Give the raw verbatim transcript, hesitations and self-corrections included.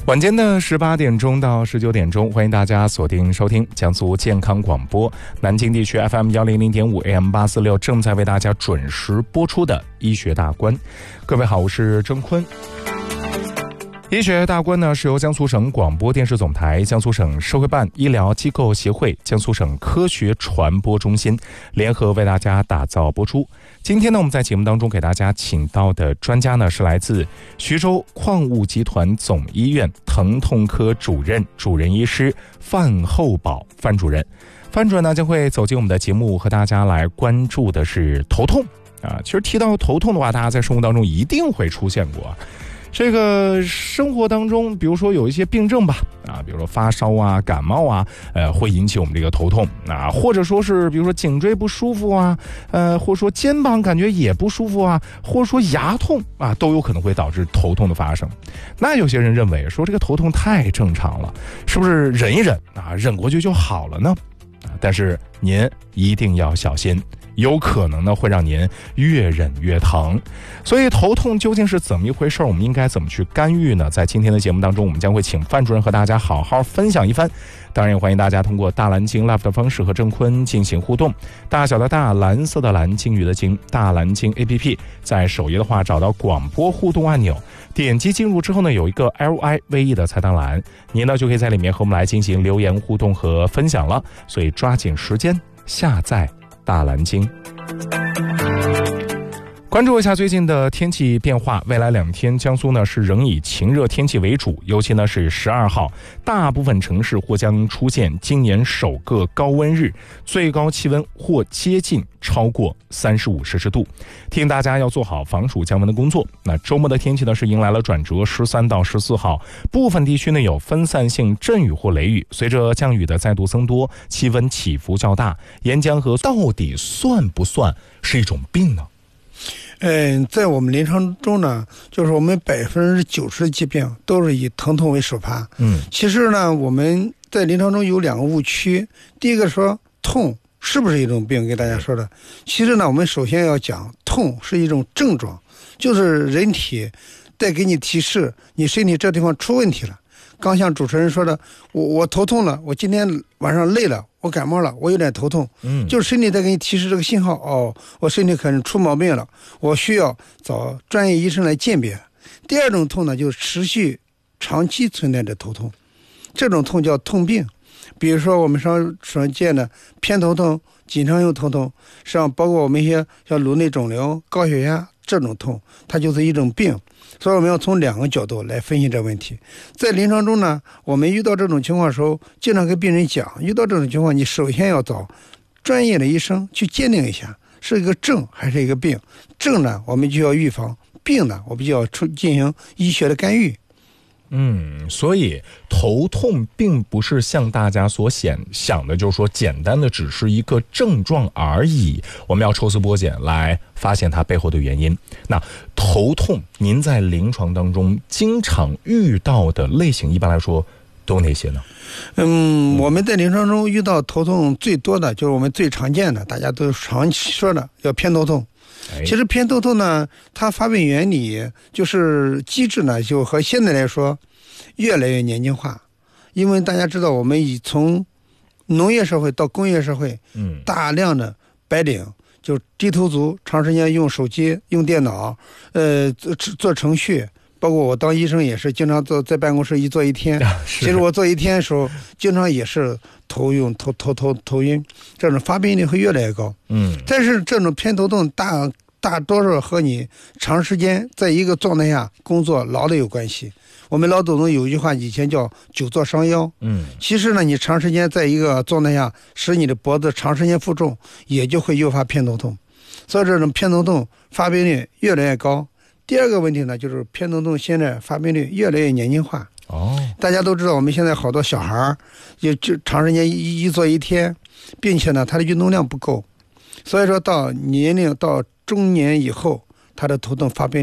晚间的十八点钟到十九点钟，欢迎大家锁定收听江苏健康广播南京地区 F M 一零零点五 A M 八四六正在为大家准时播出的医学大观。各位好，我是郑坤。医学大观呢是由江苏省广播电视总台、江苏省社会办医疗机构协会、江苏省科学传播中心联合为大家打造播出。今天呢，我们在节目当中给大家请到的专家呢是来自徐州矿物集团总医院疼痛科主任、主任医师范厚宝范主任。范主任呢将会走进我们的节目，和大家来关注的是头痛啊。其实提到头痛的话，大家在生活当中一定会出现过。这个生活当中，比如说有一些病症吧，啊，比如说发烧啊、感冒啊，呃，会引起我们这个头痛啊，或者说是比如说颈椎不舒服啊，呃，或者说肩膀感觉也不舒服啊，或者说牙痛啊，都有可能会导致头痛的发生。那有些人认为说这个头痛太正常了，是不是忍一忍啊，忍过去就好了呢？啊，但是您一定要小心。有可能呢会让您越忍越疼，所以头痛究竟是怎么一回事？我们应该怎么去干预呢？在今天的节目当中，我们将会请范主任和大家好好分享一番。当然也欢迎大家通过大蓝鲸 Live 的方式和郑坤进行互动。大小的大，蓝色的蓝，鲸鱼的鲸，大蓝鲸 A P P 在首页的话找到广播互动按钮，点击进入之后呢，有一个 L I V E 的菜单栏，您呢就可以在里面和我们来进行留言互动和分享了。所以抓紧时间下载大蓝鲸。关注一下最近的天气变化，未来两天江苏呢是仍以晴热天气为主，尤其呢是十二号，大部分城市或将出现今年首个高温日，最高气温或接近超过三十五摄氏度，提醒大家要做好防暑降温的工作。那周末的天气呢是迎来了转折，十三到十四号，部分地区呢有分散性阵雨或雷雨，随着降雨的再度增多，气温起伏较大。沿江河到底算不算是一种病呢？ 嗯，在我们临床中呢，就是我们百分之九十的疾病都是以疼痛为首发。嗯，其实呢，我们在临床中有两个误区。第一个说痛是不是一种病，给大家说的。其实呢，我们首先要讲痛是一种症状，就是人体在给你提示你身体这地方出问题了。刚像主持人说的，我我头痛了，我今天晚上累了，我感冒了，我有点头痛，嗯，就是身体在给你提示这个信号，哦，我身体可能出毛病了，我需要找专业医生来鉴别。第二种痛呢，就是持续长期存在的头痛，这种痛叫痛病。比如说我们上常见的偏头痛、经常性头痛，实际上包括我们一些像颅内肿瘤、高血压这种痛，它就是一种病。所以我们要从两个角度来分析这个问题。在临床中呢，我们遇到这种情况的时候，经常跟病人讲，遇到这种情况，你首先要找专业的医生去鉴定一下，是一个症还是一个病。症呢，我们就要预防；病呢，我们就要出进行医学的干预。 嗯，所以头痛并不是像大家所想想的，就是说简单的只是一个症状而已。我们要抽丝剥茧来发现它背后的原因。那头痛，您在临床当中经常遇到的类型，一般来说都有哪些呢？ 嗯，我们在临床中遇到头痛最多的，就是我们最常见的，大家都常说的叫偏头痛。其实偏头痛呢，它发病原理就是机制呢，就和现在来说越来越年轻化。因为大家知道，我们已从农业社会到工业社会，嗯，大量的白领就低头族，长时间用手机、用电脑，呃，做做程序。包括我当医生也是经常坐在办公室一坐一天，其实我坐一天的时候，经常也是头晕、头头头头晕，这种发病率会越来越高。嗯，但是这种偏头痛大大多数和你长时间在一个状态下工作劳的有关系。我们老祖宗有一句话，以前叫久坐伤腰。嗯，其实呢，你长时间在一个状态下，使你的脖子长时间负重，也就会诱发偏头痛。所以这种偏头痛发病率越来越高。第二个问题呢，就是偏头痛现在发病率越来越年轻化。哦，大家都知道，我们现在好多小孩也就长时间一一坐一天，并且呢，他的运动量不够，所以说到年龄到中年以后，他的头痛发病